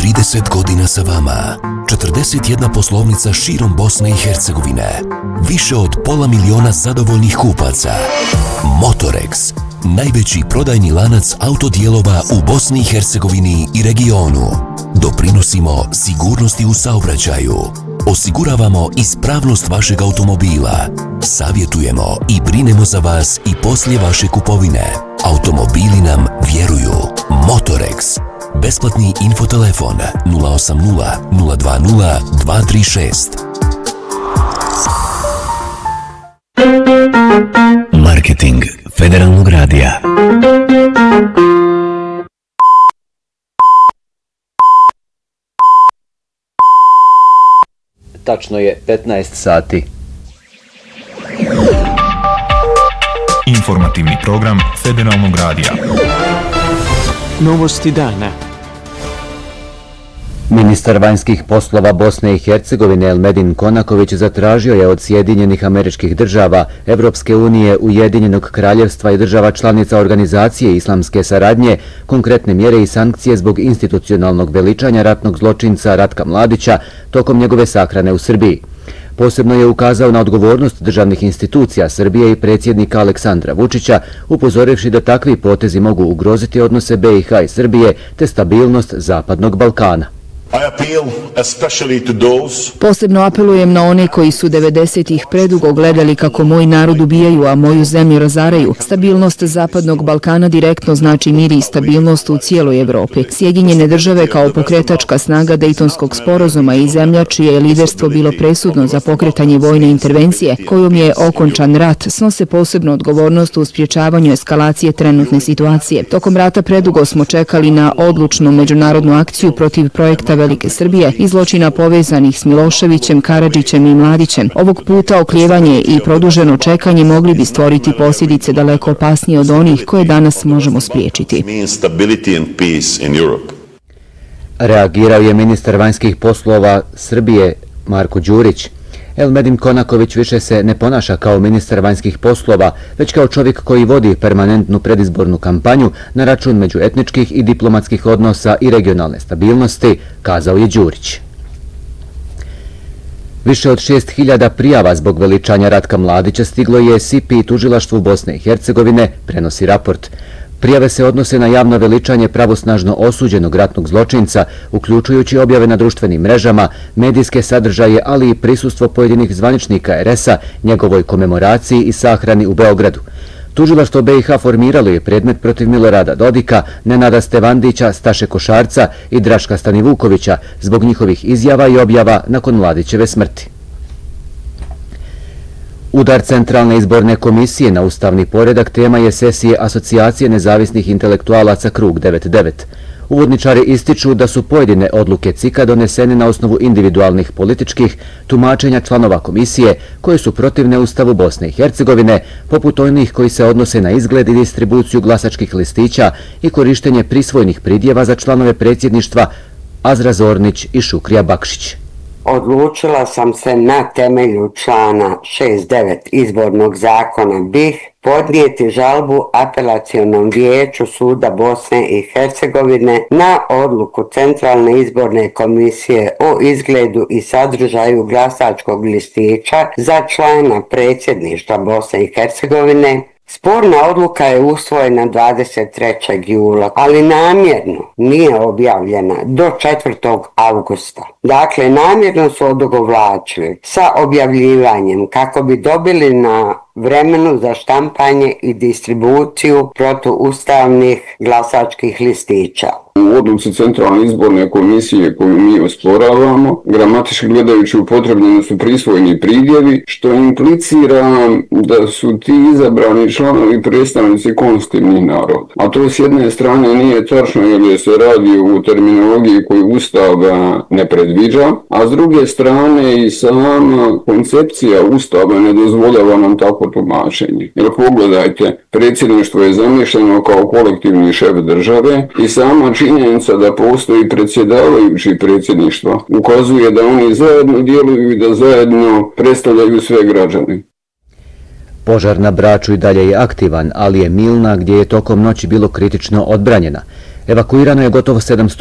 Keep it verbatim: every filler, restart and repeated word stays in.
trideset godina sa vama. četrdeset jedna poslovnica širom Bosne i Hercegovine. Više od pola miliona zadovoljnih kupaca. Motorex, najveći prodajni lanac autodijelova u Bosni i Hercegovini i regionu. Doprinosimo sigurnosti u saobraćaju. Osiguravamo ispravnost vašeg automobila. Savjetujemo i brinemo za vas i poslije vaše kupovine. Automobili nam vjeruju. Motorex. Besplatni infotelefon nula osam nula nula dva nula dva tri šest. Marketing Federalnog radija. Tačno je petnaest sati. Informativni program Federalnog radija. Novosti dana. Ministar vanjskih poslova Bosne i Hercegovine Elmedin Konaković zatražio je od Sjedinjenih Američkih Država, Evropske unije, Ujedinjenog Kraljevstva i država članica Organizacije islamske saradnje konkretne mjere i sankcije zbog institucionalnog veličanja ratnog zločinca Ratka Mladića tokom njegove sahrane u Srbiji. Posebno je ukazao na odgovornost državnih institucija Srbije i predsjednika Aleksandra Vučića, upozorivši da takvi potezi mogu ugroziti odnose B i H i Srbije te stabilnost Zapadnog Balkana. Posebno apelujem na one koji su devedesetih predugo gledali kako moj narod ubijaju, a moju zemlju razaraju. Stabilnost Zapadnog Balkana direktno znači mir i stabilnost u cijeloj Evropi. Sjedinjene države kao pokretačka snaga Dejtonskog sporazuma i zemlja čije je liderstvo bilo presudno za pokretanje vojne intervencije, kojom je okončan rat, snose posebnu odgovornost u sprječavanju eskalacije trenutne situacije. Tokom rata predugo smo čekali na odlučnu međunarodnu akciju protiv projekta Velike Srbije i zločina povezanih s Miloševićem, Karadžićem i Mladićem. Ovog puta oklijevanje i produženo čekanje mogli bi stvoriti posljedice daleko opasnije od onih koje danas možemo spriječiti. Reagirao je ministar vanjskih poslova Srbije Marko Đurić. Elmedin Konaković više se ne ponaša kao ministar vanjskih poslova, već kao čovjek koji vodi permanentnu predizbornu kampanju na račun međuetničkih i diplomatskih odnosa i regionalne stabilnosti, kazao je Đurić. Više od šest hiljada prijava zbog veličanja Ratka Mladića stiglo je S I P I tužilaštvu Bosne i Hercegovine, prenosi raport. Prijave se odnose na javno veličanje pravosnažno osuđenog ratnog zločinca, uključujući objave na društvenim mrežama, medijske sadržaje, ali i prisustvo pojedinih zvaničnika R S-a, njegovoj komemoraciji i sahrani u Beogradu. Tužilaštvo B i H formiralo je predmet protiv Milorada Dodika, Nenada Stevandića, Staše Košarca i Draška Stanivukovića zbog njihovih izjava i objava nakon Mladićeve smrti. Udar Centralne izborne komisije na ustavni poredak tema je sesije Asocijacije nezavisnih intelektualaca Krug devedeset devet. Uvodničari ističu da su pojedine odluke C I K-a donesene na osnovu individualnih političkih tumačenja članova komisije koje su protivne Ustavu Bosne i Hercegovine, poput onih koji se odnose na izgled i distribuciju glasačkih listića i korištenje prisvojnih pridjeva za članove predsjedništva Azra Zornić i Šukrija Bakšić. Odlučila sam se na temelju člana šezdeset devet izbornog zakona B I H podnijeti žalbu Apelacionom vijeću Suda Bosne i Hercegovine na odluku Centralne izborne komisije o izgledu i sadržaju glasačkog listića za člana predsjedništva Bosne i Hercegovine. Sporna odluka je usvojena dvadeset trećeg jula, ali namjerno nije objavljena do četvrtog avgusta. Dakle, namjerno su odugovlačili sa objavljivanjem kako bi dobili na vremenu za štampanje i distribuciju protuustavnih glasačkih listića. U odluci Centralne izborne komisije koju mi osporavamo, gramatički gledajući upotrebljeni su prisvojni pridjevi, što implicira da su ti izabrani članovi predstavnici konstitutivnih naroda. A to s jedne strane nije tačno jer se radi u terminologiji koju Ustav ne predviđa, a s druge strane i sama koncepcija Ustava ne dozvoljava nam tako tumačenje. Jer pogledajte, predsjedništvo je zamišljeno kao kolektivni šef države i sama činjenica da postoji predsjedavajući predsjedništva ukazuje da oni zajedno djeluju i da zajedno predstavljaju sve građane. Požar na Braču i dalje je aktivan, ali je Milna, gdje je tokom noći bilo kritično odbranjena. Evakuirano je gotovo sedamsto